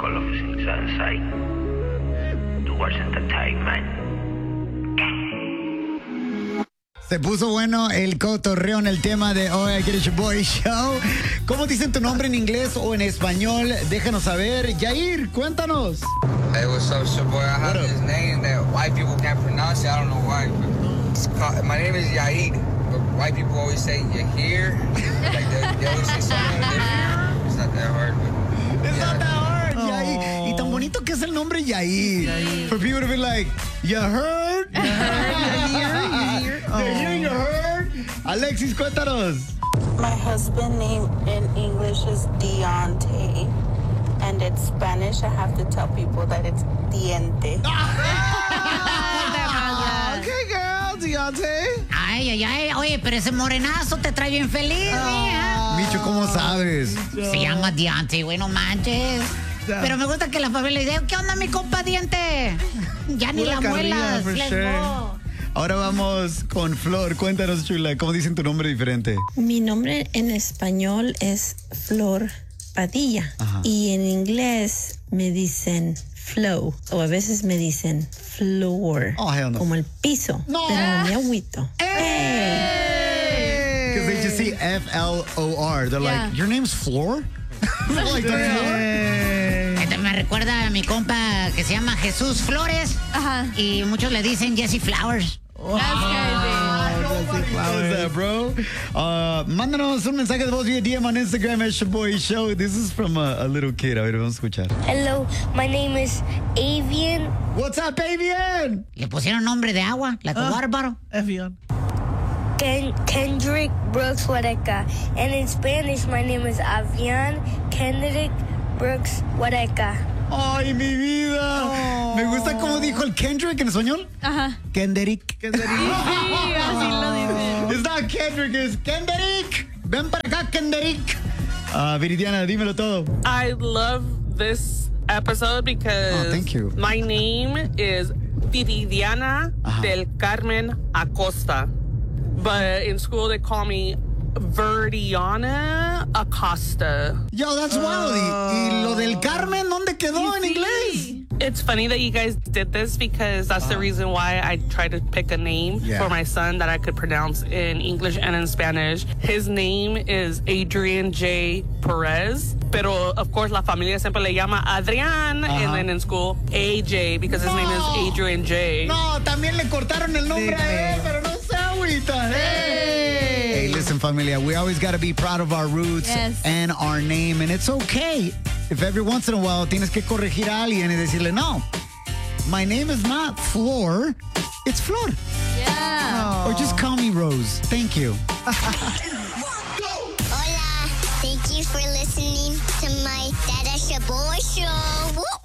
Call of Sunshine. Towards Entertainment. Se puso bueno el cotorreo en el tema de Oye, Get Your Boy Show. ¿Cómo dicen tu nombre en inglés o en español? Déjanos saber. Yair, cuéntanos. Hey, what's up, it's your boy? I have this name that white people can't pronounce it. I don't know why. My name is Yair, but white people always say Yahir. Like they always say something different. It's not that hard, but It's not that hard, Yair. Y tan bonito que es el nombre Yair. For people to be like, you heard? You heard? Alexis, cuéntanos. My husband name in English is Deontay, and in Spanish I have to tell people that it's Diente. Okay, girl, Deontay. Ay. Oye, pero ese morenazo te trae bien feliz, mija. Micho, ¿cómo sabes? Se llama Diante, güey, no manches. Pero me gusta que la familia diga, ¿qué onda, mi compa Diente? Ya ni la muelas. Let's go. Ahora vamos con Flor. Cuéntanos, chula, ¿cómo dicen tu nombre diferente? Mi nombre en español es Flor Padilla. Ajá. Y en inglés me dicen flow o a veces me dicen floor. Oh, hell no. Como el piso. No. Pero no me agüito. Because they just see F-L-O-R. They're like, your name's Floor? Like, that's Floor? Este me recuerda a mi compa que se llama Jesús Flores. Ajá. Y muchos le dicen Jesse Flowers. That's crazy. How's that, bro? Mándanos un mensaje de voz via DM on Instagram at Shaboy Show. This is from a little kid. A ver, vamos a escuchar. Hello, my name is Avian. What's up, Avian? Le pusieron nombre de agua, like a water bottle. Evian. Kendrick Brooks Wareca. And in Spanish, my name is Avian Kendrick Brooks Wareca. Ay, mi vida. Me gusta cómo dijo el Kendrick en español. Ajá. Kendrick. Sí, así lo dicen. It's not Kendrick, it's Kendrick. Ven para acá, Kendrick. Viridiana, dímelo todo. I love this episode because thank you. My name is Viridiana del Carmen Acosta. But in school they call me Verdiana Acosta. Yo, that's wild. ¿Y lo del Carmen dónde quedó en inglés? It's funny that you guys did this because that's the reason why I tried to pick a name for my son that I could pronounce in English and in Spanish. His name is Adrian J. Perez. Pero, of course, la familia siempre le llama Adrián. And then in school, AJ, because his name is Adrian J. No, también le cortaron el nombre a él, pero no se agüita. Hey, listen, familia, we always got to be proud of our roots and our name, and it's okay if every once in a while tienes que corregir a alguien y decirle, no, my name is not Flor, it's Flor. Yeah. Or just call me Rose. Thank you. Hola, thank you for listening to my Dada Shaboy Show. Woo!